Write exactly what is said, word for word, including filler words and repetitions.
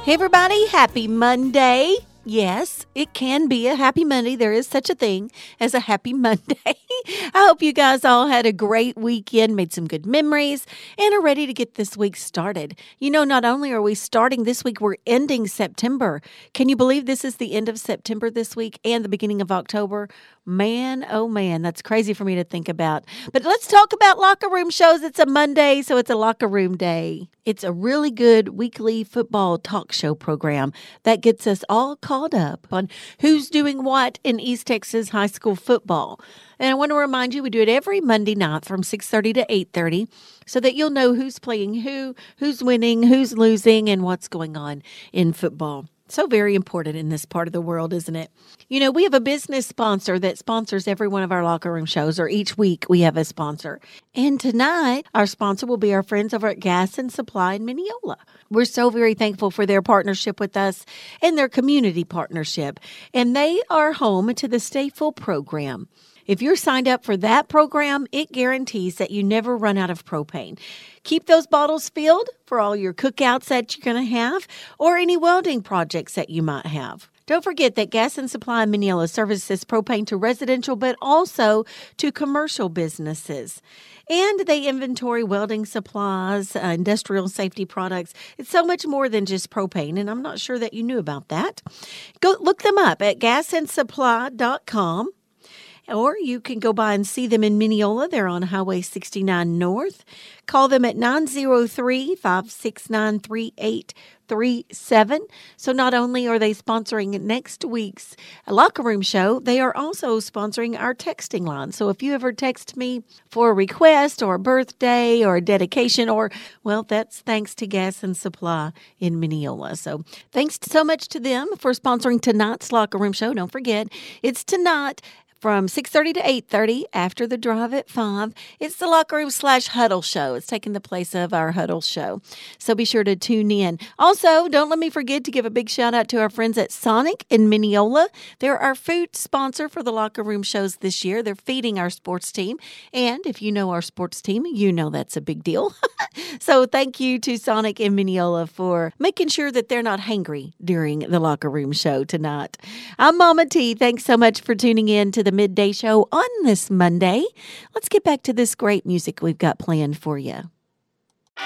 Hey everybody, happy Monday. Yes, it can be a happy Monday. There is such a thing as a happy Monday. I hope you guys all had a great weekend, made some good memories, and are ready to get this week started. You know, not only are we starting this week, we're ending September. Can you believe this is the end of September this week and the beginning of October? Man, oh man, that's crazy for me to think about. But let's talk about locker room shows. It's a Monday, so it's a locker room day. It's a really good weekly football talk show program that gets us all caught up on who's doing what in East Texas high school football. And I want to remind you, we do it every Monday night from six thirty to eight thirty so that you'll know who's playing who, who's winning, who's losing, and what's going on in football. So very important in this part of the world, isn't it? You know, we have a business sponsor that sponsors every one of our locker room shows, or each week we have a sponsor. And tonight, our sponsor will be our friends over at Gas and Supply in Mineola. We're so very thankful for their partnership with us and their community partnership. And they are home to the Stay Full program. If you're signed up for that program, it guarantees that you never run out of propane. Keep those bottles filled for all your cookouts that you're going to have or any welding projects that you might have. Don't forget that Gas and Supply in Mineola services propane to residential, but also to commercial businesses. And they inventory welding supplies, uh, industrial safety products. It's so much more than just propane, and I'm not sure that you knew about that. Go look them up at gas and supply dot com. Or you can go by and see them in Mineola. They're on Highway sixty-nine North. Call them at nine oh three, five six nine, three eight three seven. So not only are they sponsoring next week's locker room show, they are also sponsoring our texting line. So if you ever text me for a request or a birthday or a dedication, or, well, that's thanks to Gas and Supply in Mineola. So thanks so much to them for sponsoring tonight's locker room show. Don't forget, it's tonight from six thirty to eight thirty after the drive at five. It's the locker room slash huddle show. It's taking the place of our huddle show. So be sure to tune in. Also, don't let me forget to give a big shout out to our friends at Sonic in Mineola. They're our food sponsor for the locker room shows this year. They're feeding our sports team. And if you know our sports team, you know that's a big deal. So thank you to Sonic in Mineola for making sure that they're not hangry during the locker room show tonight. I'm Mama T. Thanks so much for tuning in to the midday show on this Monday. Let's get back to this great music we've got planned for you.